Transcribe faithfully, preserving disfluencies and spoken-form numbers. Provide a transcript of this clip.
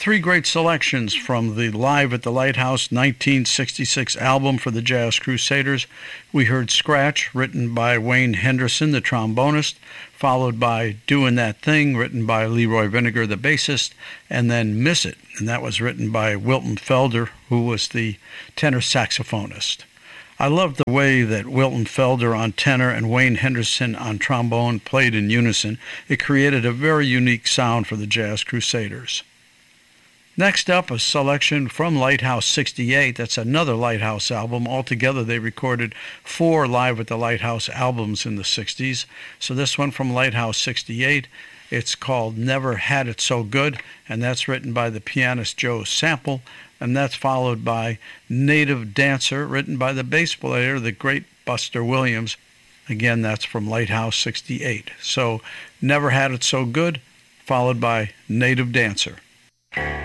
Three great selections from the Live at the Lighthouse nineteen sixty-six album for the Jazz Crusaders. We heard Scratch, written by Wayne Henderson, the trombonist, followed by Doin' That Thing, written by Leroy Vinnegar, the bassist, and then Miss It, and that was written by Wilton Felder, who was the tenor saxophonist. I loved the way that Wilton Felder on tenor and Wayne Henderson on trombone played in unison. It created a very unique sound for the Jazz Crusaders. Next up, a selection from Lighthouse sixty-eight. That's another Lighthouse album. Altogether, they recorded four Live at the Lighthouse albums in the sixties. So this one from Lighthouse sixty-eight, it's called Never Had It So Good, and that's written by the pianist Joe Sample, and that's followed by Native Dancer, written by the bass player, the great Buster Williams. Again, that's from Lighthouse sixty-eight. So Never Had It So Good, followed by Native Dancer.